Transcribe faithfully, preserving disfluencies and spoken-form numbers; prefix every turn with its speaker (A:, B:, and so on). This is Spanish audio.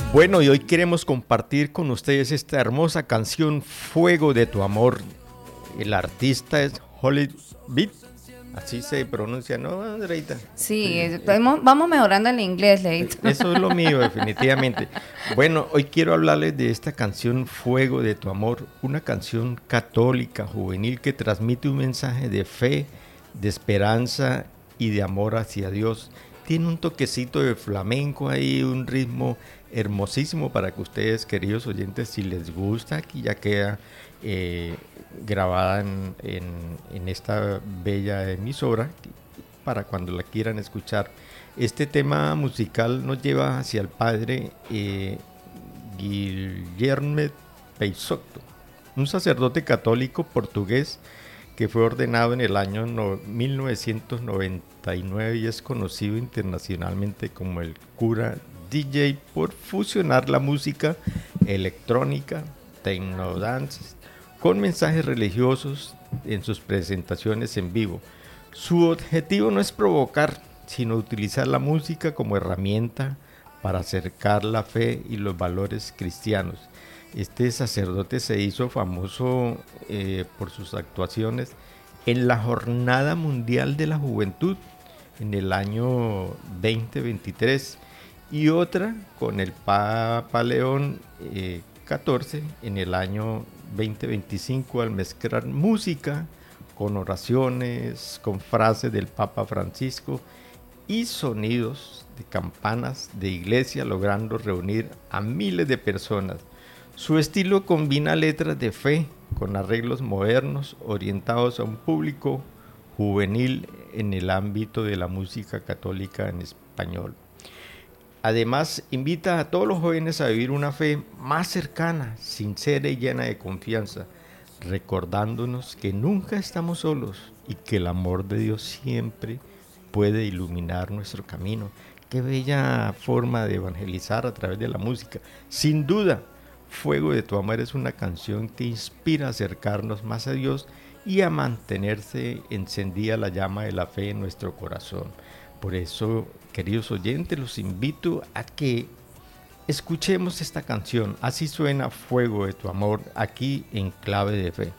A: Bueno, y hoy queremos compartir con ustedes esta hermosa canción Fuego de tu amor. El artista es Holly Beat, así se pronuncia, ¿no, Andreita?
B: Sí,
A: Sí,
B: es-
A: eh,
B: vamos, vamos mejorando el inglés,
A: eh,
B: Leito.
A: eso es lo mío, definitivamente. Bueno, hoy quiero hablarles de esta canción Fuego de tu amor, una canción católica, juvenil, que transmite un mensaje de fe, de esperanza y de amor hacia Dios. Tiene un toquecito de flamenco ahí, un ritmo hermosísimo para que ustedes, queridos oyentes, si les gusta, aquí ya queda eh, grabada en, en, en esta bella emisora para cuando la quieran escuchar. Este tema musical nos lleva hacia el padre eh, Guilherme Peixoto, un sacerdote católico portugués que fue ordenado en el año no, mil novecientos noventa y nueve y es conocido internacionalmente como el cura D J por fusionar la música electrónica, techno-dance, con mensajes religiosos en sus presentaciones en vivo. Su objetivo no es provocar, sino utilizar la música como herramienta para acercar la fe y los valores cristianos. Este sacerdote se hizo famoso eh, por sus actuaciones en la Jornada Mundial de la Juventud en el año veinte veintitrés y otra con el Papa León eh, catorce en el año veinte veinticinco al mezclar música con oraciones, con frases del Papa Francisco y sonidos de campanas de iglesia, logrando reunir a miles de personas. Su estilo combina letras de fe con arreglos modernos orientados a un público juvenil en el ámbito de la música católica en español. Además, invita a todos los jóvenes a vivir una fe más cercana, sincera y llena de confianza, recordándonos que nunca estamos solos y que el amor de Dios siempre puede iluminar nuestro camino. Qué bella forma de evangelizar a través de la música. Sin duda, Fuego de tu amor es una canción que inspira a acercarnos más a Dios y a mantenerse encendida la llama de la fe en nuestro corazón. Por eso, queridos oyentes, los invito a que escuchemos esta canción. Así suena Fuego de tu amor aquí en Clave de Fe.